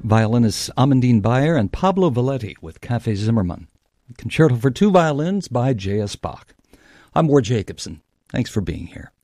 violinists Amandine Bayer and Pablo Valetti with Café Zimmermann. Concerto for two violins by J.S. Bach. I'm Ward Jacobson. Thanks for being here.